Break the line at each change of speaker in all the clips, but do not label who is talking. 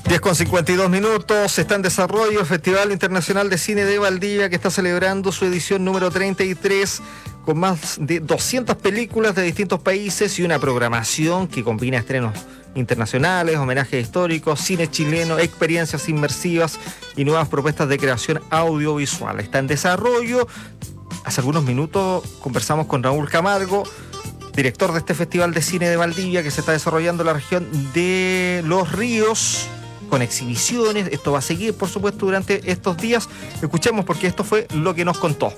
10:52. Está en desarrollo el Festival Internacional de Cine de Valdivia, que está celebrando su edición número 33, con más de 200 películas de distintos países y una programación que combina estrenos internacionales, homenajes históricos, cine chileno, experiencias inmersivas y nuevas propuestas de creación audiovisual. Está en desarrollo. Hace algunos minutos conversamos con Raúl Camargo, director de este Festival de Cine de Valdivia, que se está desarrollando en la región de Los Ríos, con exhibiciones. Esto va a seguir, por supuesto, durante estos días. Escuchemos, porque esto fue lo que nos contó.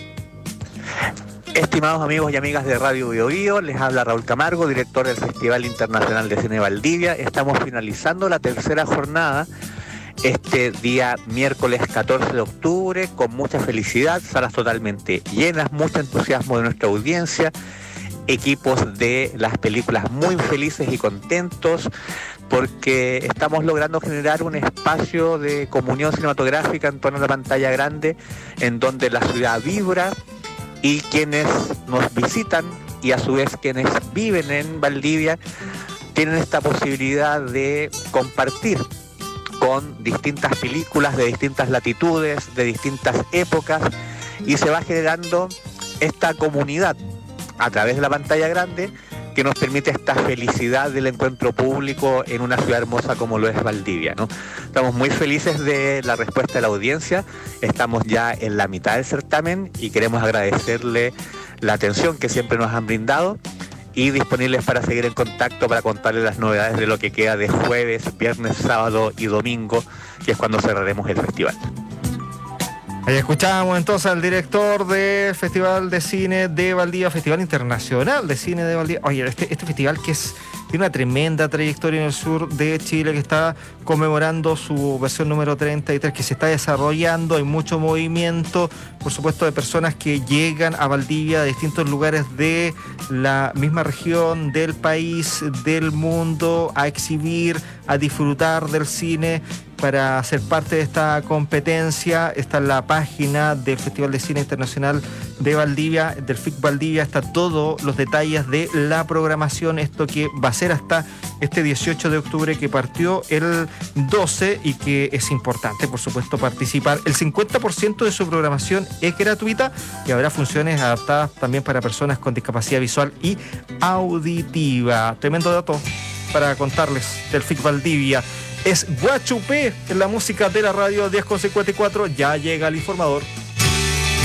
Estimados amigos y amigas de Radio Bio Bio, les habla Raúl Camargo, director del Festival Internacional de Cine de Valdivia. Estamos finalizando la tercera jornada este día miércoles 14 de octubre con mucha felicidad, salas totalmente llenas, mucho entusiasmo de nuestra audiencia, equipos de las películas muy felices y contentos, porque estamos logrando generar un espacio de comunión cinematográfica en torno a la pantalla grande, en donde la ciudad vibra y quienes nos visitan y a su vez quienes viven en Valdivia tienen esta posibilidad de compartir con distintas películas de distintas latitudes, de distintas épocas, y se va generando esta comunidad a través de la pantalla grande que nos permite esta felicidad del encuentro público en una ciudad hermosa como lo es Valdivia, ¿no? Estamos muy felices de la respuesta de la audiencia. Estamos ya en la mitad del certamen y queremos agradecerle la atención que siempre nos han brindado y disponibles para seguir en contacto para contarles las novedades de lo que queda de jueves, viernes, sábado y domingo, que es cuando cerraremos el festival.
Ahí escuchábamos entonces al director del Festival de Cine de Valdivia, Festival Internacional de Cine de Valdivia. Oye, este festival que tiene una tremenda trayectoria en el sur de Chile, que está conmemorando su versión número 33, que se está desarrollando. Hay mucho movimiento, por supuesto, de personas que llegan a Valdivia de distintos lugares de la misma región, del país, del mundo, a exhibir, a disfrutar del cine, para ser parte de esta competencia. Está en la página del Festival de Cine Internacional de Valdivia, del FIC Valdivia, está todos los detalles de la programación. Esto que va a ser hasta este 18 de octubre, que partió el 12, y que es importante, por supuesto, participar. El 50% de su programación es gratuita y habrá funciones adaptadas también para personas con discapacidad visual y auditiva. Tremendo dato para contarles del FIC Valdivia. Es Guachupé en la música de la radio. 10:54. Ya llega el informador.